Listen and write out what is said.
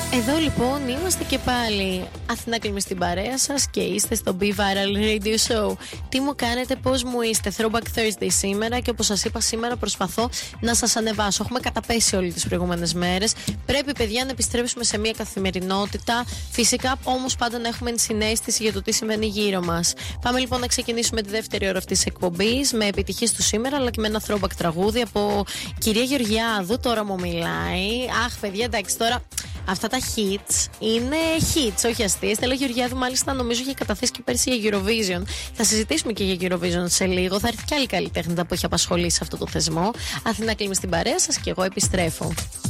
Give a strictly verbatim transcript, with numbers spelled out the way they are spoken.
Εδώ λοιπόν είμαστε και πάλι. Αθηνά Κλίμη στην παρέα σας και είστε στο Be Viral Radio Show. Τι μου κάνετε, πώς μου είστε? Throwback Thursday σήμερα και όπως σας είπα, σήμερα προσπαθώ να σας ανεβάσω. Έχουμε καταπέσει όλες τις προηγούμενες μέρες. Πρέπει, παιδιά, να επιστρέψουμε σε μια καθημερινότητα. Φυσικά όμως πάντα να έχουμε συναίσθηση για το τι σημαίνει γύρω μας. Πάμε λοιπόν να ξεκινήσουμε τη δεύτερη ώρα αυτής της εκπομπής με επιτυχίες του σήμερα, αλλά και με ένα throwback τραγούδι από κυρία Γεωργιάδου. Τώρα μου μιλάει. Αχ, παιδιά, εντάξει, τώρα. Αυτά τα hits είναι hits, όχι αστείες. Στέλλα Γεωργιάδου, μάλιστα, νομίζω είχε καταθέσει και πέρσι για Eurovision. Θα συζητήσουμε και για Eurovision σε λίγο. Θα έρθει και άλλη καλλιτέχνητα που έχει απασχολήσει αυτό το θεσμό. Αθηνά Κλίμη στην παρέα σας και εγώ επιστρέφω.